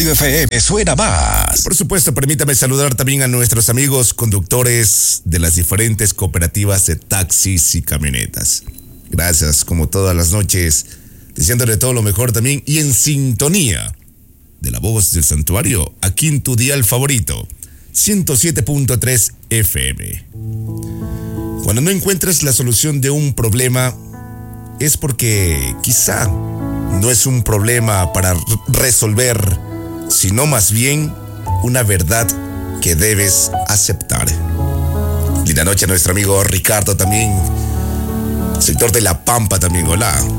Radio FM suena más. Por supuesto, permítame saludar también a nuestros amigos conductores de las diferentes cooperativas de taxis y camionetas. Gracias, como todas las noches, deseándole todo lo mejor también y en sintonía de la voz del santuario, aquí en tu dial favorito, 107.3 FM. Cuando no encuentras la solución de un problema, es porque quizá no es un problema para resolver, sino más bien una verdad que debes aceptar. Linda noche a nuestro amigo Ricardo también, sector de La Pampa también, hola.